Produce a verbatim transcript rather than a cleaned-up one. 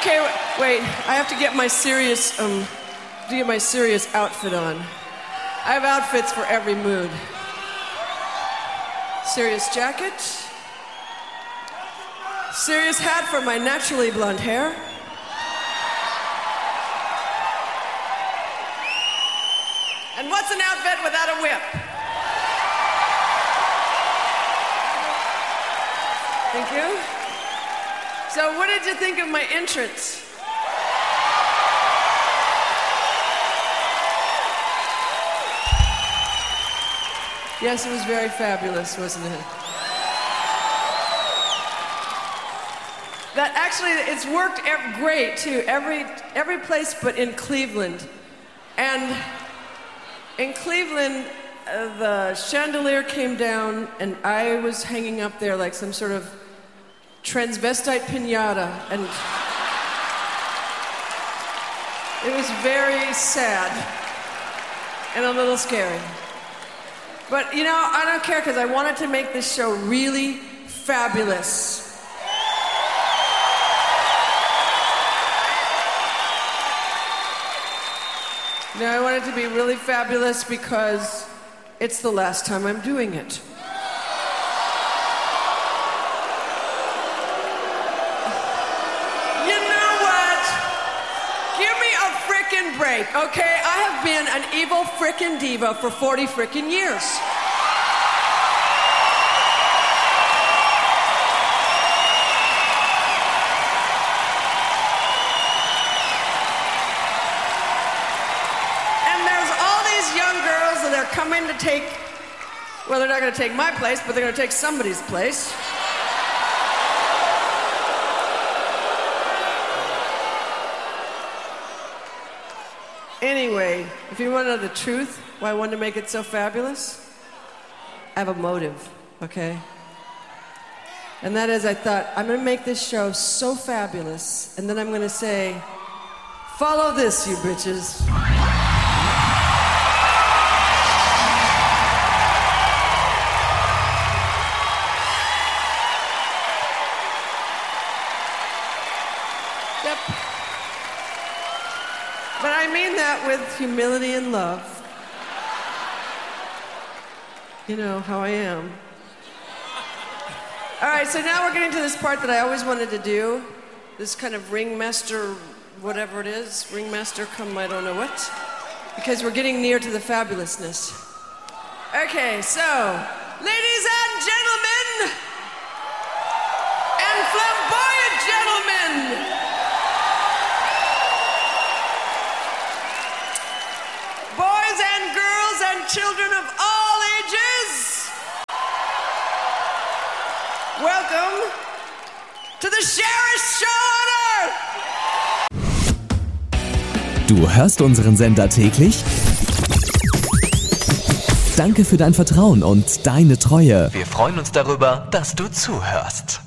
Okay, wait. I have to get my serious, um, to get my serious outfit on. I have outfits for every mood. Serious jacket. Serious hat for my naturally blonde hair. And what's an outfit without a whip? Thank you. So what did you think of my entrance? Yes, it was very fabulous, wasn't it? That actually, it's worked ev- great too. Every every place but in Cleveland. And in Cleveland, uh, the chandelier came down and I was hanging up there like some sort of transvestite piñata, and it was very sad and a little scary. But you know, I don't care because I wanted to make this show really fabulous. No, I want it to be really fabulous because it's the last time I'm doing it. Break, okay? I have been an evil frickin' diva for forty frickin' years. And there's all these young girls that are coming to take, well, they're not gonna take my place, but they're gonna take somebody's place. Anyway, if you want to know the truth, why I wanted to make it so fabulous, I have a motive, okay? And that is, I thought, I'm going to make this show so fabulous, and then I'm going to say, follow this, you bitches. Yep. But I mean that with humility and love. You know how I am. All right, so now we're getting to this part that I always wanted to do. This kind of ringmaster, whatever it is. Ringmaster come I don't know what. Because we're getting near to the fabulousness. Okay, so, ladies and gentlemen, and flamboyant gentlemen, boys and girls and children of all ages, welcome to the Sheriff's Show on Earth! Du hörst unseren Sender täglich? Danke für dein Vertrauen und deine Treue. Wir freuen uns darüber, dass du zuhörst.